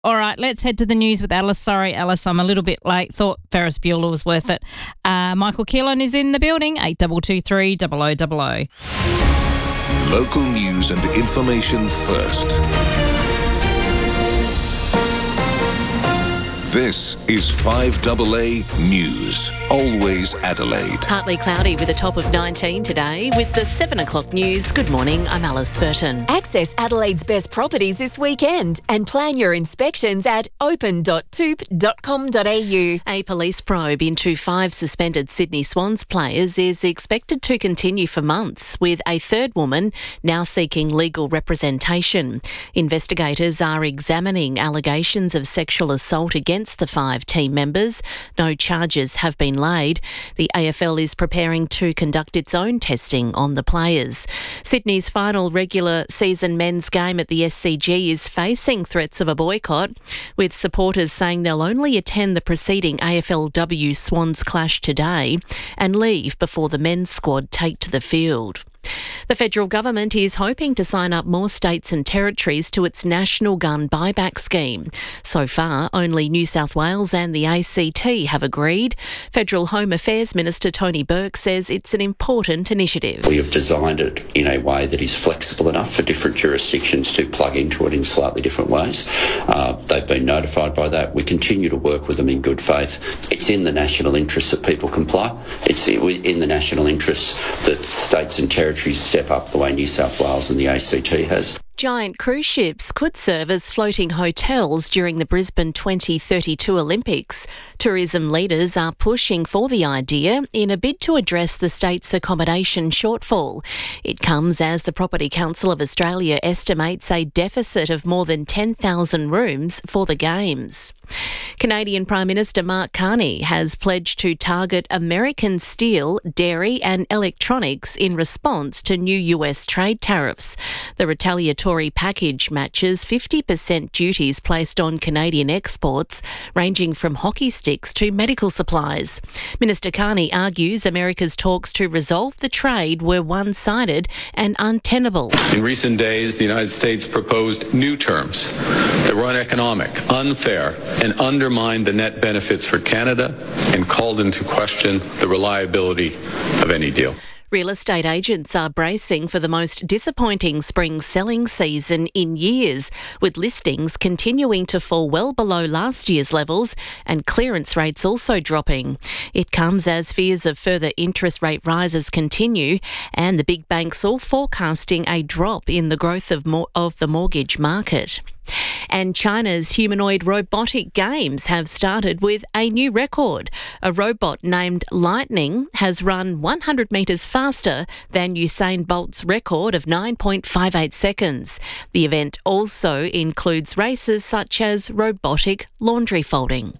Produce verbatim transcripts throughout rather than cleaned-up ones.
All right, let's head to the news with Alice. Sorry, Alice, I'm a little bit late. Thought Ferris Bueller was worth it. Uh, Michael Keelan is in the building, eight two two three, double oh double oh. Local news and information first. This is five A A News. Always Adelaide. Partly cloudy with a top of nineteen today. With the seven o'clock news, good morning, I'm Alice Burton. Access Adelaide's best properties this weekend and plan your inspections at open dot toop dot com dot a u. A police probe into five suspended Sydney Swans players is expected to continue for months, with a third woman now seeking legal representation. Investigators are examining allegations of sexual assault against the five team members. No charges have been laid. The A F L is preparing to conduct its own testing on the players. Sydney's final regular season men's game at the S C G is facing threats of a boycott, with supporters saying they'll only attend the preceding A F L W Swans clash today and leave before the men's squad take to the field. The federal government is hoping to sign up more states and territories to its national gun buyback scheme. So far, only New South Wales and the A C T have agreed. Federal Home Affairs Minister Tony Burke says it's an important initiative. We have designed it in a way that is flexible enough for different jurisdictions to plug into it in slightly different ways. Uh, they've been notified by that. We continue to work with them in good faith. It's in the national interest that people comply. It's in the national interest that states and territories step up the way New South Wales and the A C T has. Giant cruise ships could serve as floating hotels during the Brisbane twenty thirty-two Olympics. Tourism leaders are pushing for the idea in a bid to address the state's accommodation shortfall. It comes as the Property Council of Australia estimates a deficit of more than ten thousand rooms for the Games. Canadian Prime Minister Mark Carney has pledged to target American steel, dairy and electronics in response to new U S trade tariffs. The retaliatory package matches fifty percent duties placed on Canadian exports, ranging from hockey sticks to medical supplies. Minister Carney argues America's talks to resolve the trade were one-sided and untenable. In recent days, the United States proposed new terms that were uneconomic, unfair, and undermined the net benefits for Canada and called into question the reliability of any deal. Real estate agents are bracing for the most disappointing spring selling season in years, with listings continuing to fall well below last year's levels and clearance rates also dropping. It comes as fears of further interest rate rises continue, and the big banks all forecasting a drop in the growth of, mo- of the mortgage market. And China's humanoid robotic games have started with a new record. A robot named Lightning has run one hundred metres faster than Usain Bolt's record of nine point five eight seconds. The event also includes races such as robotic laundry folding.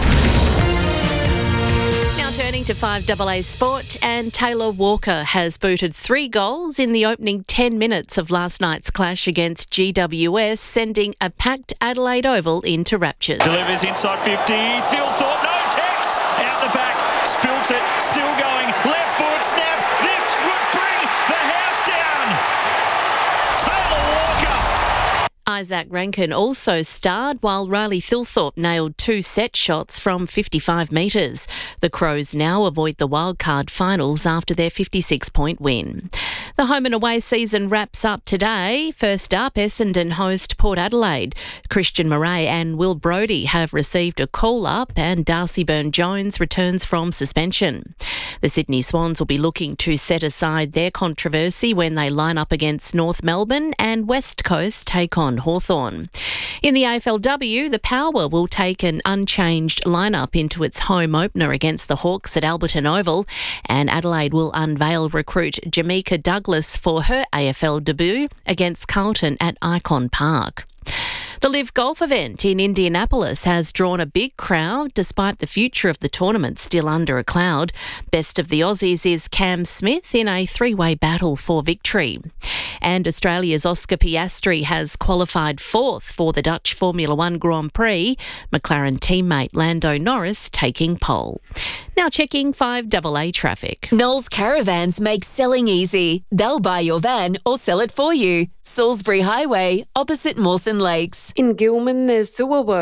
Turning to five A A Sport, and Taylor Walker has booted three goals in the opening ten minutes of last night's clash against G W S, sending a packed Adelaide Oval into raptures. Delivers inside fifty, Phil Thorpe, no text, out the back, spills it, still going, left foot, snap, this would bring the house down. Taylor Walker. Isaac Rankin also starred, while Riley Thilthorpe nailed two set shots from fifty-five metres. The Crows now avoid the wildcard finals after their fifty-six point win. The home and away season wraps up today. First up, Essendon host Port Adelaide. Christian Murray and Will Brodie have received a call-up, and Darcy Byrne-Jones returns from suspension. The Sydney Swans will be looking to set aside their controversy when they line up against North Melbourne, and West Coast take on Hawthorn. In the A F L W, the Power will take an unchanged lineup into its home opener against the Hawks at Alberton Oval, and Adelaide will unveil recruit Jamaica Douglas for her A F L debut against Carlton at Icon Park. The Live Golf event in Indianapolis has drawn a big crowd despite the future of the tournament still under a cloud. Best of the Aussies is Cam Smith in a three-way battle for victory. And Australia's Oscar Piastri has qualified fourth for the Dutch Formula One Grand Prix, McLaren teammate Lando Norris taking pole. Now checking five A A traffic. Knowles Caravans make selling easy. They'll buy your van or sell it for you. Salisbury Highway, opposite Mawson Lakes. In Gilman, there's sewer work